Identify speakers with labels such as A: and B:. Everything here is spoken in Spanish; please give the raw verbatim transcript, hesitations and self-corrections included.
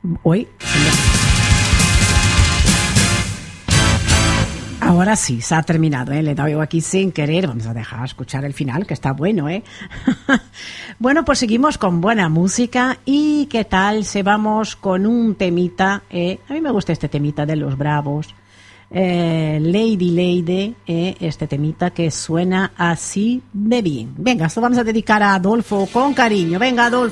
A: Hoy... Ahora sí, se ha terminado, ¿eh? Le he dado yo aquí sin querer. Vamos a dejar escuchar el final, que está bueno, ¿eh? Bueno, pues seguimos con buena música. ¿Y qué tal si vamos con un temita? ¿eh? A mí me gusta este temita de Los Bravos. Eh, Lady Lady, eh, este temita que suena así de bien. Venga, esto vamos a dedicar a Adolfo con cariño. Venga, Adolfo.